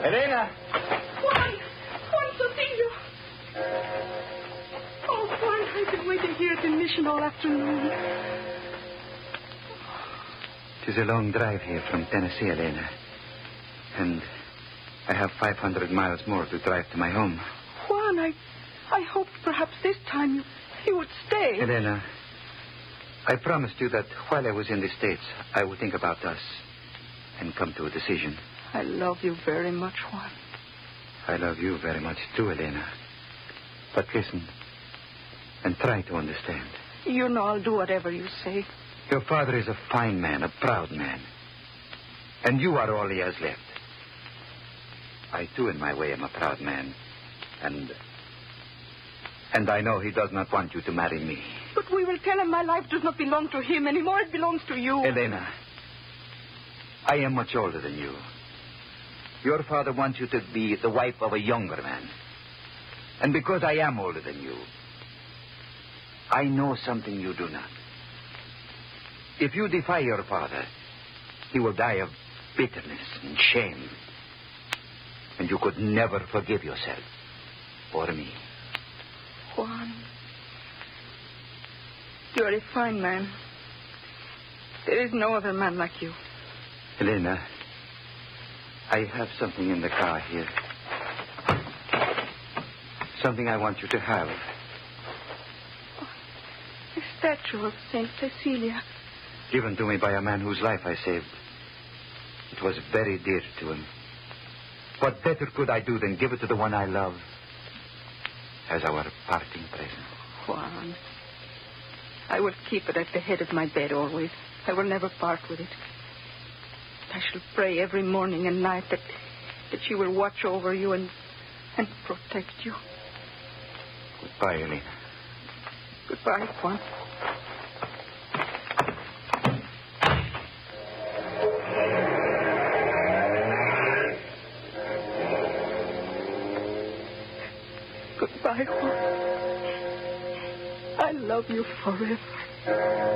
Elena! Juan Cecilio! Oh, Juan, I've been waiting here at the mission all afternoon. It is a long drive here from Tennessee, Elena. And I have 500 miles more to drive to my home. Juan, I hoped perhaps this time you would stay. Elena, I promised you that while I was in the States, I would think about us and come to a decision. I love you very much, Juan. I love you very much too, Elena. But listen and try to understand. You know I'll do whatever you say. Your father is a fine man, a proud man. And you are all he has left. I, too, in my way, am a proud man. And I know he does not want you to marry me. But we will tell him my life does not belong to him anymore. It belongs to you. Elena, I am much older than you. Your father wants you to be the wife of a younger man. And because I am older than you, I know something you do not. If you defy your father, he will die of bitterness and shame. And you could never forgive yourself or me. Juan, you're a fine man. There is no other man like you. Elena, I have something in the car here. Something I want you to have. A statue of St. Cecilia. Given to me by a man whose life I saved. It was very dear to him. What better could I do than give it to the one I love as our parting present? Juan, I will keep it at the head of my bed always. I will never part with it. I shall pray every morning and night that she will watch over you and protect you. Goodbye, Elena. Goodbye, Juan. Goodbye, Juan. I love you forever.